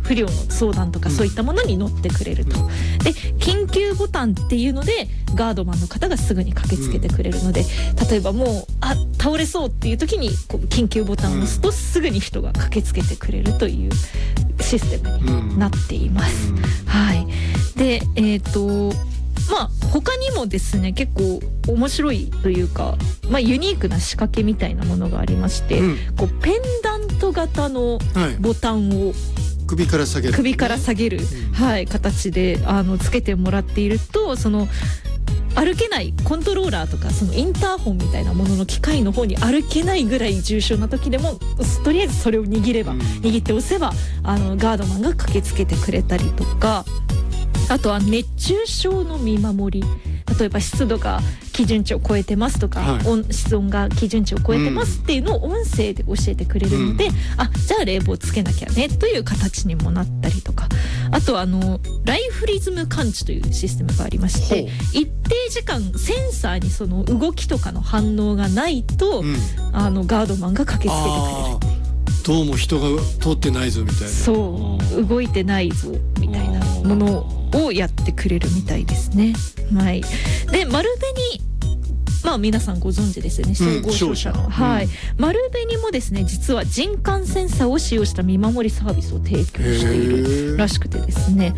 不良の相談とかそういったものに乗ってくれると、で緊急ボタンっていうのでガードマンの方がすぐに駆けつけてくれるので、例えばもう倒れそうっていう時にこう緊急ボタンを押すとすぐに人が駆けつけてくれるというシステムになっています。はい。で他にもですね結構面白いというか、ユニークな仕掛けみたいなものがありまして、こうペンダント型のボタンを、 首から下げる、 形でつけてもらっていると、その歩けないコントローラーとかそのインターホンみたいなものの機械の方に歩けないぐらい重症な時でもとりあえずそれを握って押せばガードマンが駆けつけてくれたりとか、あとは熱中症の見守り、例えば湿度が基準値を超えてますとか、室温が基準値を超えてますっていうのを音声で教えてくれるので、じゃあ冷房つけなきゃねという形にもなったりとか、あとはライフリズム感知というシステムがありまして、一定時間センサーにその動きとかの反応がないと、ガードマンが駆けつけてくれる。 どうも人が通ってないぞみたいな、 そう動いてないぞみたいなものをやってくれるみたいですね。はい。で丸紅、皆さんご存知ですよね、総合商社の、丸紅もですね実は人感センサーを使用した見守りサービスを提供しているらしくてですね、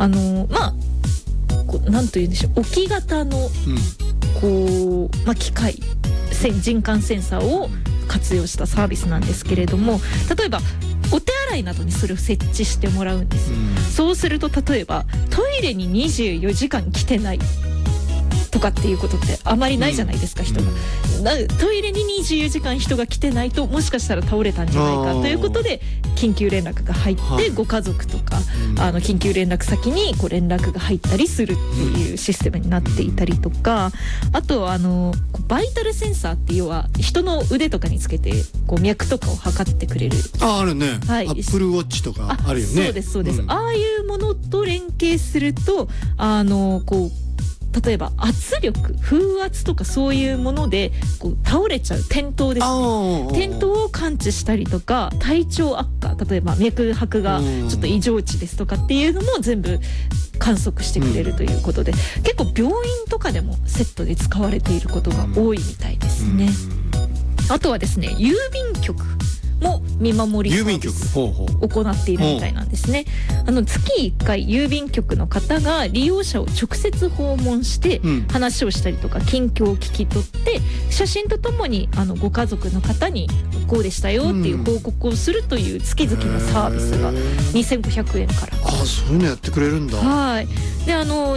なんというんでしょう、置き型の機械人感センサーを活用したサービスなんですけれども、例えばお手洗いなどにそれを設置してもらうんですよ。そうすると例えばトイレに24時間来てないとかっていうことってあまりないじゃないですか、人が。トイレに24時間人が来てないともしかしたら倒れたんじゃないかということで緊急連絡が入ってご家族とか緊急連絡先に連絡が入ったりするっていうシステムになっていたりとか、あとはバイタルセンサーって要は人の腕とかにつけて脈とかを測ってくれる。 あるね、アップルウォッチとかあるよね。 そうです、ああいうものと連携すると例えば圧力、風圧とかそういうもので倒れちゃう転倒ですね。転倒を感知したりとか、体調悪化、例えば脈拍がちょっと異常値ですとかっていうのも全部観測してくれるということで、結構病院とかでもセットで使われていることが多いみたいですね。あとはですね、郵便局も見守りサービスを行っているみたいなんですね。月1回郵便局の方が利用者を直接訪問して話をしたりとか近況を聞き取って写真とともにご家族の方にこうでしたよっていう報告をするという月々のサービスが2500円から。 そういうのやってくれるんだ。 はい。で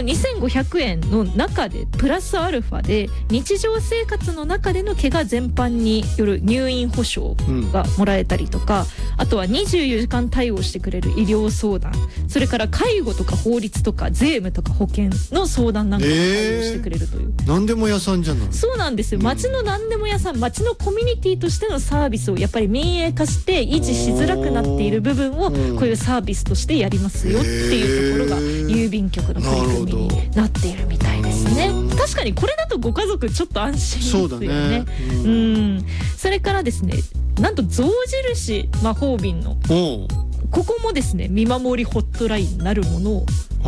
2500円の中でプラスアルファで日常生活の中での怪我全般による入院保障がもらえたりとか、あとは24時間対応してくれる医療相談、それから介護とか法律とか税務とか保険の相談なんかも対応してくれるという、 何でも屋さんじゃない。 そうなんですよ。町の何でも屋さん、町のコミュニティとしてのサービスをやっぱり民営化して維持しづらくなっている部分をこういうサービスとしてやりますよっていうところが郵便局の取り組みになっているみたいですね。確かにこれだとご家族ちょっと安心ですよね。 そうだね。 それからですね、なんと象印魔法瓶のここもですね見守りホットラインなるものを、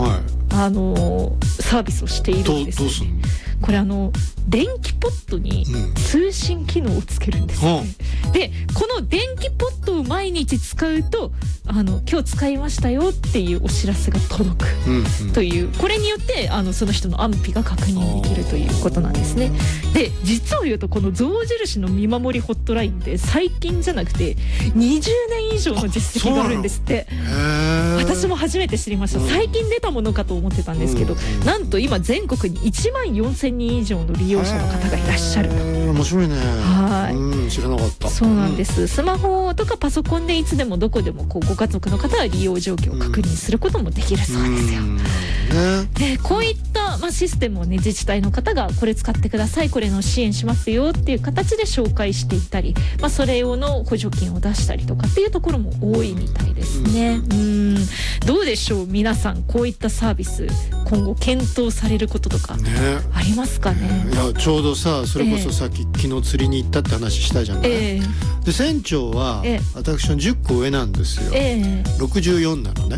サービスをしているんですよね。これ電気ポットに通信機能をつけるんですね。でこの電気ポットを毎日使うと今日使いましたよっていうお知らせが届くという、これによってその人の安否が確認できるということなんですね。で実を言うとこの象印の見守りホットラインって最近じゃなくて20年以上の実績があるんですって。私も初めて知りました。最近出たものかと思ってたんですけど、なんと今全国に14000人以上の利用者の方がいらっしゃると。 面白いね。 はい。 知らなかった。そうなんです。スマホとかパソコンでいつでもどこでもご家族の方は利用状況を確認することもできるそうですよ。でこういった、システムをね自治体の方がこれ使ってください、これの支援しますよっていう形で紹介していったり、それ用の補助金を出したりとかっていうところも多いみたいですね。どうでしょう皆さん、こういったサービス今後検討されることとかありますかね。 いやちょうどさ、それこそさっき昨日釣りに行ったって話したじゃない。で船長は私の10個上なんですよ。64なのね。